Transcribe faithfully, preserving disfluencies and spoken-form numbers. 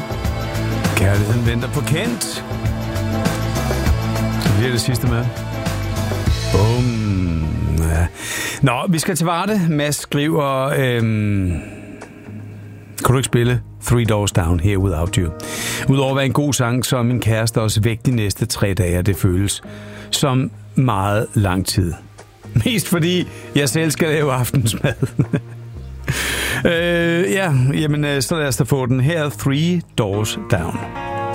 Kærligheden venter på Kent. Det bliver det sidste med. Bum. Ja. Nå, vi skal til Varde. Mads skriver... Øhm, kan du ikke spille Three Doors Down, Here Without You? Udover at være en god sang, så er min kæreste også væk de næste tre dage, det føles som meget lang tid. Mest fordi jeg selv skal lave aftensmad. øh, ja, jamen, så lad os da få den her. Three Doors Down.